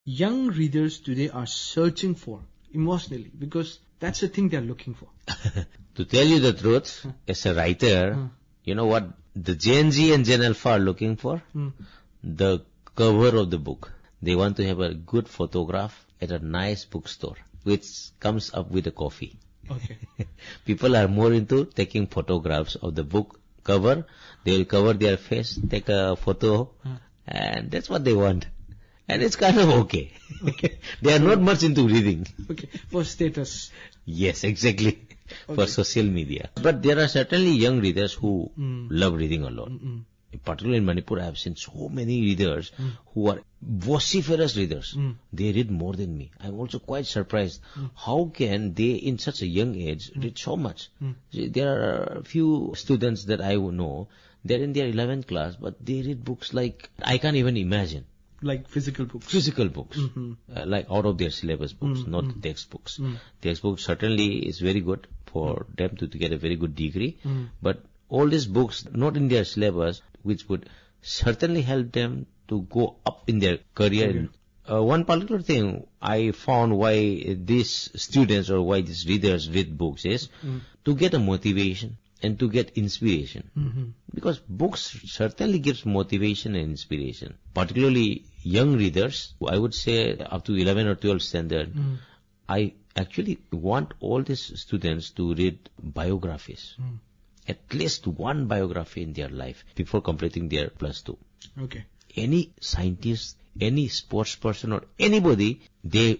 young readers today are searching for emotionally, because that's the thing they're looking for. To tell you the truth, as a writer, you know what the Gen Z and Gen Alpha are looking for? The cover of the book. They want to have a good photograph at a nice bookstore, which comes up with a coffee. Okay. People are more into taking photographs of the book cover. They will cover their face, take a photo, and that's what they want. And it's kind of okay. They are not much into reading. Okay, for status. Yes, exactly. For social media. But there are certainly young readers who love reading a lot. Particularly in Manipur, I have seen so many readers who are vociferous readers. They read more than me. I'm also quite surprised. How can they, in such a young age, read so much? There are a few students that I know, they're in their 11th class, but they read books like, I can't even imagine. Like physical books. Physical books. Like out of their syllabus books, not textbooks. Textbooks certainly is very good for them to get a very good degree. But all these books, not in their syllabus, which would certainly help them to go up in their career. One particular thing I found why these students or why these readers read books is to get a motivation and to get inspiration. Because books certainly gives motivation and inspiration. Particularly young readers, I would say up to 11 or 12 standard, I actually want all these students to read biographies. At least one biography in their life before completing their +2. Okay. Any scientist, any sports person or anybody, they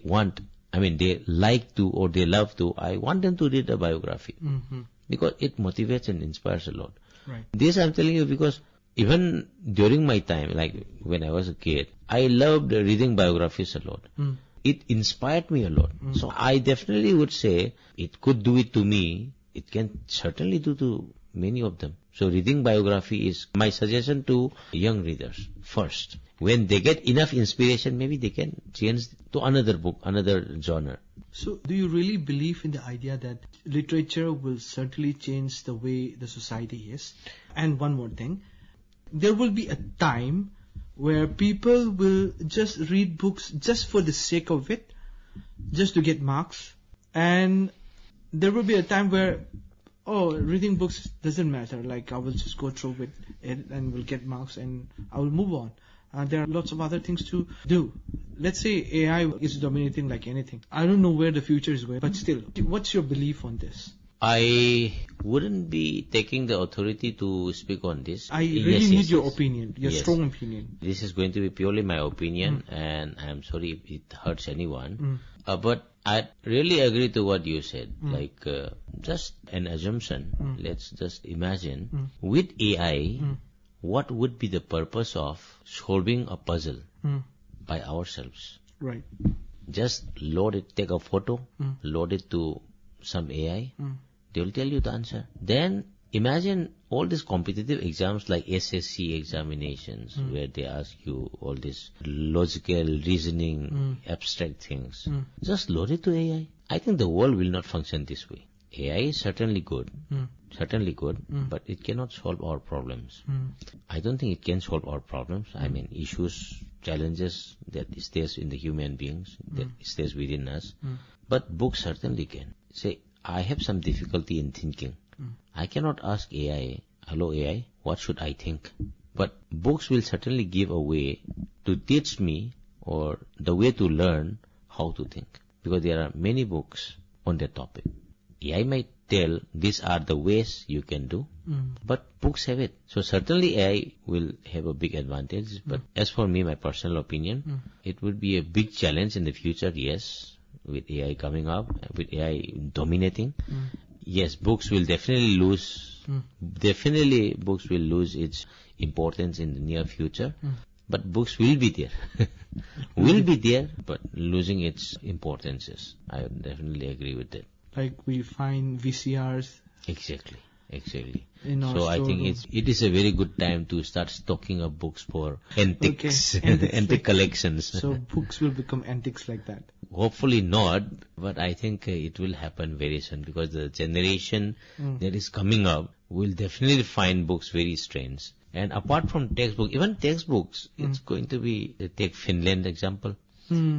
like to or they love to, I want them to read a biography. Because it motivates and inspires a lot. Right. This I'm telling you because even during my time, like when I was a kid, I loved reading biographies a lot. It inspired me a lot. So I definitely would say it could do it to me. It can certainly do to many of them. So reading biography is my suggestion to young readers first. When they get enough inspiration, maybe they can change to another book, another genre. So do you really believe in the idea that literature will certainly change the way the society is? And one more thing, there will be a time where people will just read books just for the sake of it, just to get marks. And there will be a time where, reading books doesn't matter. Like, I will just go through with it and will get marks and I will move on. There are lots of other things to do. Let's say AI is dominating like anything. I don't know where the future is going, but still, what's your belief on this? I wouldn't be taking the authority to speak on this. I really need your opinion, your strong opinion. This is going to be purely my opinion, and I'm sorry if it hurts anyone. But I really agree to what you said. Like, just an assumption. Let's just imagine, with AI, what would be the purpose of solving a puzzle by ourselves? Right. Just load it, take a photo, load it to some AI. They will tell you the answer. Then imagine all these competitive exams like SSC examinations where they ask you all this logical reasoning, abstract things. Just load it to AI. I think the world will not function this way. AI is certainly good, but it cannot solve our problems. I don't think it can solve our problems. I mean, issues, challenges that stays in the human beings, that stays within us. But books certainly can. Say, I have some difficulty in thinking. I cannot ask AI, hello AI, what should I think? But books will certainly give a way to teach me or the way to learn how to think. Because there are many books on that topic. AI might tell these are the ways you can do, but books have it. So certainly AI will have a big advantage. But as for me, my personal opinion, it would be a big challenge in the future, yes, with AI coming up, with AI dominating. Yes, books will definitely lose. Definitely books will lose its importance in the near future. But books will be there. Will be there, but losing its importances. I would definitely agree with that. Like we find VCRs. Exactly. So I think it is a very good time to start stocking up books for antiques, antique collections. So books will become antiques like that. Hopefully not, but I think it will happen very soon because the generation that is coming up will definitely find books very strange. And apart from textbook, even textbooks, it's going to be, take Finland example.